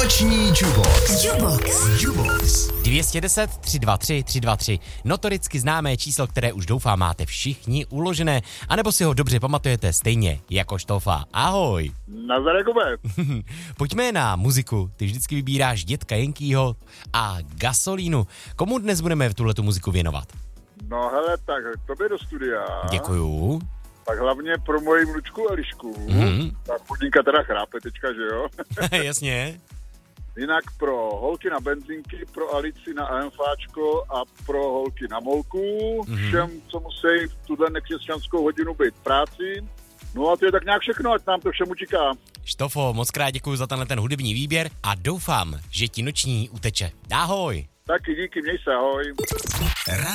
Noční Jubox. 210 323 323. Notoricky známé číslo, které už doufám máte všichni uložené, anebo si ho dobře pamatujete stejně jako Štofa. Ahoj. Nazdar, Jakube. Pojďme na muziku. Ty vždycky vybíráš Dětka Jenkýho a Gasolínu. Komu dnes budeme tuhletu muziku věnovat? No hele, tak tobě do studia. Děkuju. Tak hlavně pro moji vnučku Elišku. Tak podníka teda chrápe teďka, že jo? Jasně. Jinak pro holky na benzinky, pro Alici na AMFáčko a pro holky na molku. Všem, co musí v tuhle nekřesťanskou hodinu být v práci. No a to je tak nějak všechno, ať nám to všem utíká. Štofo, moc krát děkuju za ten hudební výběr a doufám, že ti noční uteče. Ahoj. Taky díky, měj se, ahoj.